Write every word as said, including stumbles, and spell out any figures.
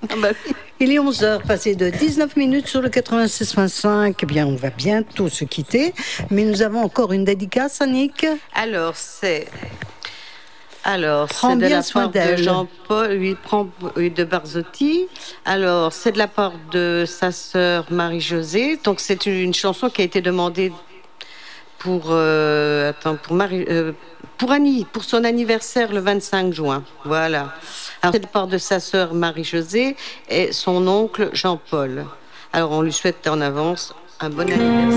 Ah bah oui. Il est onze heures, passé de dix-neuf minutes sur le quatre-vingt-six virgule cinq. Eh bien, on va bientôt se quitter, mais nous avons encore une dédicace, Annick. Alors, c'est... Alors, Prends c'est de bien la soin part de d'elle. Jean-Paul, oui, prend oui, de Barzotti. Alors, c'est de la part de sa sœur Marie-Josée. Donc, c'est une, une chanson qui a été demandée pour, euh, attends, pour Marie, euh, pour Annie, pour son anniversaire le vingt-cinq juin. Voilà. Alors, c'est de la part de sa sœur Marie-Josée et son oncle Jean-Paul. Alors, on lui souhaite en avance un bon anniversaire.